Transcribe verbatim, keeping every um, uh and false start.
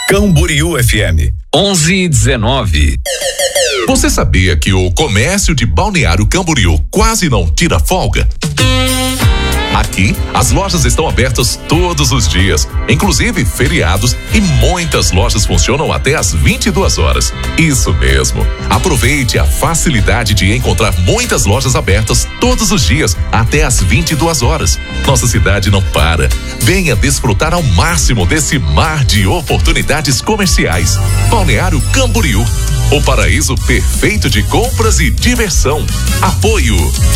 Camboriú F M onze e dezenove. Você sabia que o comércio de Balneário Camboriú quase não tira folga? Aqui, as lojas estão abertas todos os dias, inclusive feriados, e muitas lojas funcionam até às vinte e duas horas. Isso mesmo. Aproveite a facilidade de encontrar muitas lojas abertas todos os dias até às vinte e duas horas. Nossa cidade não para. Venha desfrutar ao máximo desse mar de oportunidades comerciais. Balneário Camboriú, o paraíso perfeito de compras e diversão. Apoio